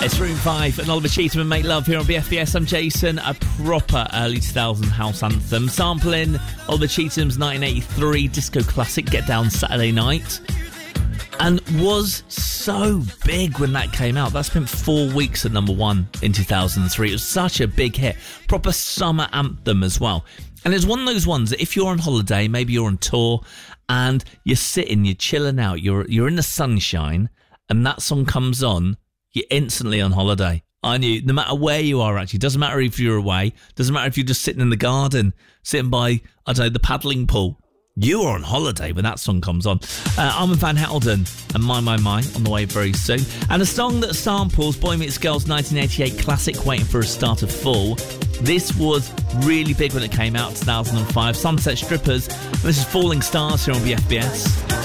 It's Room 5 and Oliver Cheatham Make Love here on BFBS. I'm Jason. A proper early 2000 house anthem. Sampling Oliver Cheatham's 1983 disco classic Get Down Saturday Night. And was so big when that came out. That spent 4 weeks at number 1 in 2003. It was such a big hit. Proper summer anthem as well. And it's one of those ones that if you're on holiday, maybe you're on tour, and you're sitting, you're chilling out, you're in the sunshine, and that song comes on, you're instantly on holiday. I knew, no matter where you are actually, doesn't matter if you're away, doesn't matter if you're just sitting in the garden, sitting by, I don't know, the paddling pool. You are on holiday when that song comes on. Armand Van Helden and My on the way very soon. And a song that samples Boy Meets Girl's 1988 classic Waiting for a Start of Fall. This was really big when it came out, 2005. Sunset Strippers. And this is Falling Stars here on BFBS.